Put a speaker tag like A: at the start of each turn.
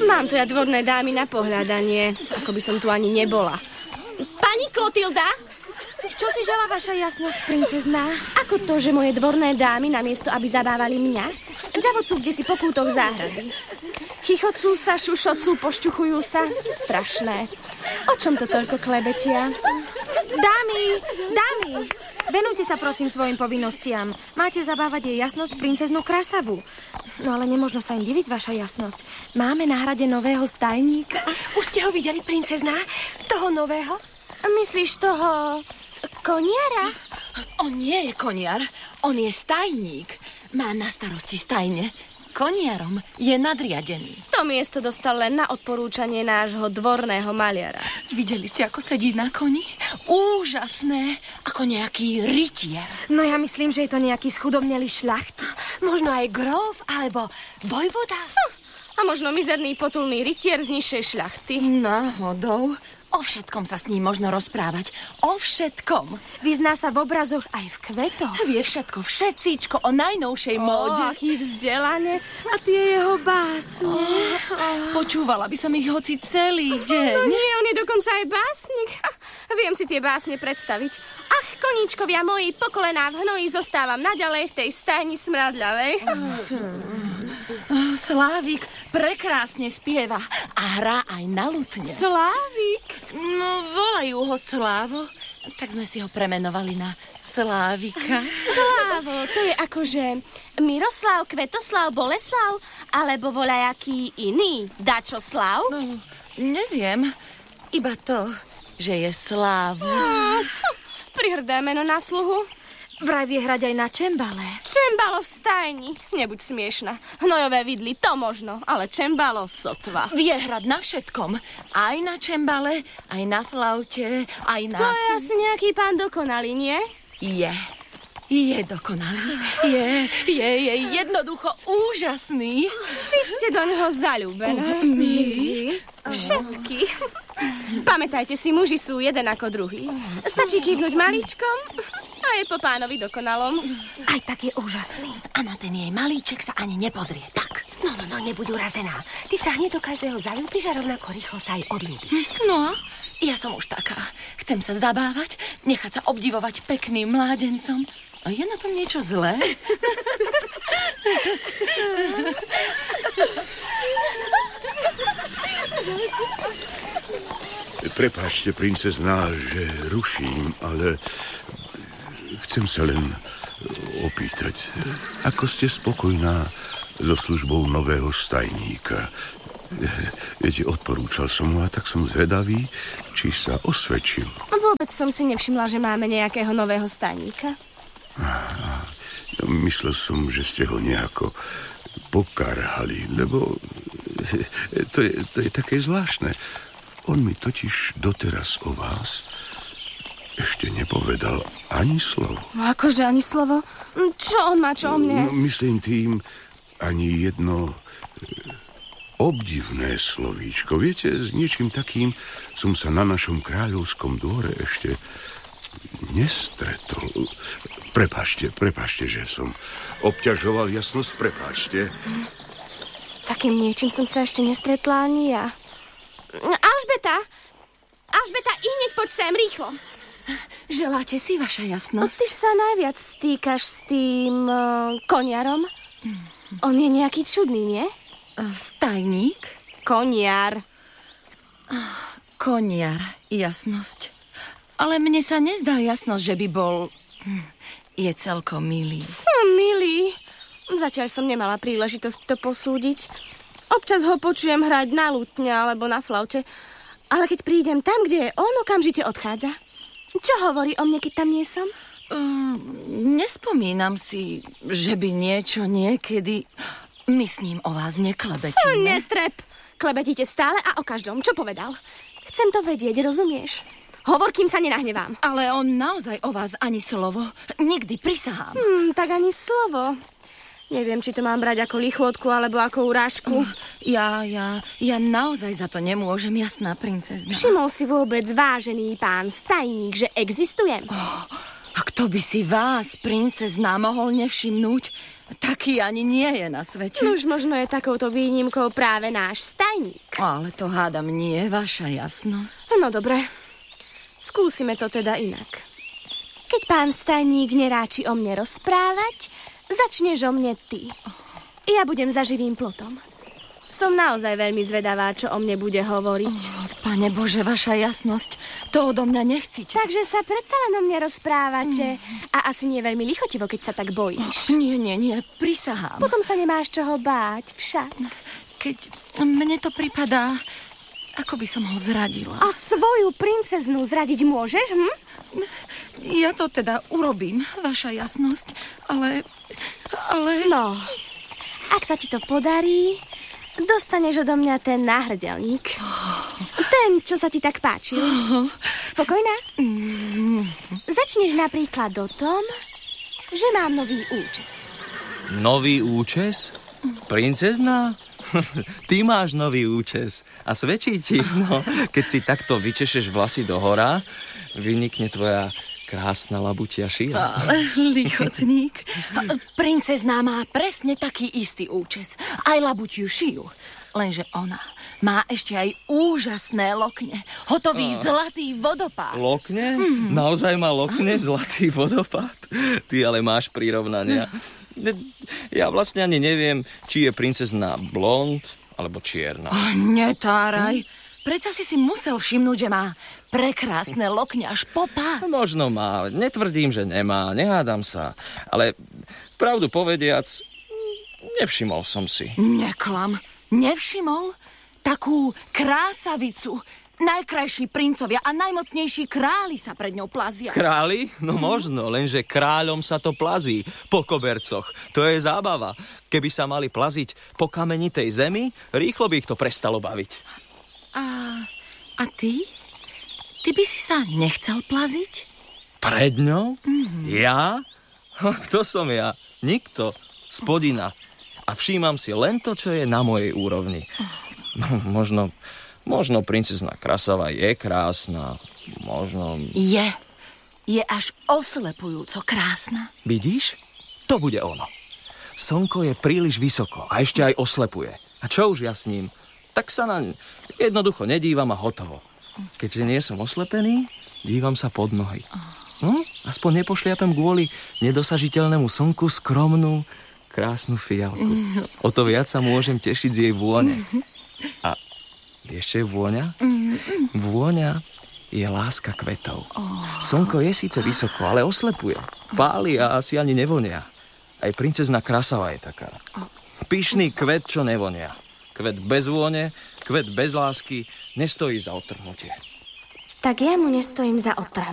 A: Mám tu ja dvorné dámy na pohľadanie, ako by som tu ani nebola. Pani Klotilda?
B: Čo si želá vaša jasnosť, princezná?
A: Ako to, že moje dvorné dámy, namiesto aby zabávali mňa, džavocú kdesi po kútoch záhrady. Chichocú sa, šušocú, pošťuchujú sa. Strašné. O čom to toľko klebetia?
B: Dámy, venujte sa prosím svojim povinnostiam. Máte zabávať jej jasnosť princeznú Krasavu. No ale nemožno sa im diviť, vaša jasnosť. Máme na hrade nového stajníka.
C: Už ste ho videli, princezná? Toho nového?
A: Myslíš toho koniara?
D: On nie je koniar, on je stajník. Má na starosti stajne. Koniarom je nadriadený.
A: To miesto dostal len na odporúčanie nášho dvorného maliara.
D: Videli ste, ako sedí na koni? Úžasné, ako nejaký rytier.
B: No ja myslím, že je to nejaký schudobnelý šľachtic.
C: Možno aj gróf, alebo vojvoda?
A: A možno mizerný potulný rytier z nižšej šľachty.
D: Náhodou. O všetkom sa s ním možno rozprávať. O všetkom.
B: Vyzná sa v obrazoch aj v kvetoch.
D: Vie všetko, všetcíčko o najnovšej móde.
A: Aký vzdelanec.
B: A tie jeho básne.
D: Počúvala by som ich hoci celý deň.
A: No nie, on je dokonca aj básnik. Viem si tie básne predstaviť. Ach, koníčkovia moji, po kolená v hnoji zostávam naďalej v tej stajni smradľavej.
D: Slávik prekrásne spieva a hrá aj na lutne.
A: Slávik?
D: No, volajú ho Slávo, tak sme si ho premenovali na Slávika.
A: Slávo, to je akože Miroslav, Kvetoslav, Boleslav, alebo voľajaký iný Dačoslav?
D: No, neviem, iba to, že je Slávo.
A: Prihrdé meno na sluhu.
B: Vraj vie hrať aj na čembale.
A: Čembalo v stajni. Nebuď smiešna. Hnojové vidly, to možno, ale čembalo sotva.
D: Vie hrať na všetkom. Aj na čembale, aj na flaute, aj na...
A: To je asi nejaký pán dokonalý, nie?
D: Je dokonalý. Je jednoducho úžasný.
A: Vy ste do neho zaľúbené.
D: My?
A: Všetky. Pamätajte si, muži sú jeden ako druhý. Stačí kývnuť maličkom a je po pánovi dokonalom.
C: Aj tak je úžasný.
D: A na ten jej malíček sa ani nepozrie. Tak.
C: No, nebuď urazená. Ty sa hneď do každého zaľúbiš a rovnako rýchlo sa aj odľúbiš.
D: No, ja som už taká. Chcem sa zabávať, nechať sa obdivovať pekným mládencom. A je na tom niečo zlé?
E: Prepáčte, princezná, že ruším, ale chcem sa len opýtať, ako ste spokojná so službou nového stajníka? Viete, odporúčal som ho a tak som zvedavý, či sa osvedčil.
A: Vôbec som si nevšimla, že máme nejakého nového stajníka.
E: Myslel som, že ste ho nejako pokarhali, lebo to je také zvláštne. On mi totiž doteraz o vás ešte nepovedal ani slovo.
A: Akože ani slovo? Čo on má, čo o mne?
E: No, myslím tým ani jedno obdivné slovíčko. Viete, s niečím takým som sa na našom kráľovskom dvore ešte nestretol. Prepáčte, že som obťažoval jasnosť, prepáčte.
A: S takým niečím som sa ešte nestretla ani ja. Alžbeta, i hneď poď sem, rýchlo.
D: Želáte si, vaša jasnosť?
A: Ty sa najviac stýkaš s tým koniarom. On je nejaký čudný, nie?
D: Stajník?
A: Koniar.
D: Koniar, jasnosť. Ale mne sa nezdá jasnosť, že by bol... Je celkom milý.
A: Som milý. Zatiaľ som nemala príležitosť to posúdiť. Občas ho počujem hrať na lutne alebo na flaute, ale keď prídem tam, kde je on, okamžite odchádza. Čo hovorí o mne, keď tam nie som?
D: Nespomínam si, že by niečo niekedy... My s ním o vás neklebetíme.
A: Netrep. Klebetíte stále a o každom. Čo povedal? Chcem to vedieť, rozumieš? Hovor, kým sa nenahnevám.
D: Ale on naozaj o vás ani slovo. Nikdy, prisahám.
A: Tak ani slovo. Neviem, či to mám brať ako lichvotku alebo ako urážku.
D: Ja naozaj za to nemôžem, jasná princezna.
A: Všimol si vôbec, vážený pán stajník, že existujem?
D: A kto by si vás, princezná, mohol nevšimnúť? Taký ani nie je na svete.
A: No už možno je takouto výnimkou práve náš stajník.
D: Ale to hádam nie, vaša jasnosť.
A: No dobre, skúsime to teda inak. Keď pán stajník neráči o mne rozprávať, začneš o mne ty. Ja budem za živým plotom. Som naozaj veľmi zvedavá, čo o mne bude hovoriť.
D: Pane Bože, vaša jasnosť, to odo mňa nechcíte.
A: Takže sa predsa len o mne rozprávate. A asi nie veľmi lichotivo, keď sa tak bojíš.
D: Nie, prisahám.
A: Potom sa nemáš čoho báť, však.
D: Keď mne to pripadá, ako by som ho zradila.
A: A svoju princeznú zradiť môžeš,
D: Ja to teda urobím, vaša jasnosť, ale...
A: No, ak sa ti to podarí, dostaneš odo mňa ten náhrdelník. Ten, čo sa ti tak páčil. Spokojná? Začneš napríklad o tom, že mám nový účes.
F: Nový účes? Princezná? Ty máš nový účes a svedčí ti, no. Keď si takto vyčešeš vlasy do hora, vynikne tvoja krásna labutia šia.
D: Ale lichotník. Princezná má presne taký istý účes. Aj labutiu šiju. Lenže ona má ešte aj úžasné lokne. Hotový zlatý vodopád.
F: Lokne? Naozaj má lokne zlatý vodopád? Ty ale máš prirovnania. Ja vlastne ani neviem, či je princezná blond alebo čierna.
D: Netáraj. Predsa si musel všimnúť, že má prekrásne lokne až po pás.
F: Možno má. Netvrdím, že nemá. Nehádam sa. Ale pravdu povediac, nevšimol som si.
D: Neklam. Nevšimol? Takú krásavicu. Najkrajší princovia a najmocnejší králi sa pred ňou plazia.
F: Králi? No možno, lenže kráľom sa to plazí po kobercoch. To je zábava. Keby sa mali plaziť po kamenitej zemi, rýchlo by ich to prestalo baviť.
D: A ty? Ty by si sa nechcel plaziť?
F: Pred ňou? Ja? Kto som ja? Nikto. Spodina. A všímam si len to, čo je na mojej úrovni. Možno princezná Krasava je krásna. Možno...
D: Je. Je až oslepujúco krásna.
F: Vidíš? To bude ono. Slnko je príliš vysoko a ešte aj oslepuje. A čo už ja s ním? Tak sa na jednoducho nedívam a hotovo. Keďže nie som oslepený, dívam sa pod nohy. Aspoň nepošliapem kvôli nedosažiteľnému slnku skromnú, krásnu fialku. O to viac sa môžem tešiť z jej vône. A vieš, čo je vôňa? Vôňa je láska kvetov. Slnko je síce vysoko, ale oslepuje. Páli a asi ani nevonia. Aj princezná Krasava je taká. Pyšný kvet, čo nevonia. Kvet bez vône, kvet bez lásky nestojí za odtrhnutie.
A: Tak ja mu nestojím za odtrhnutie.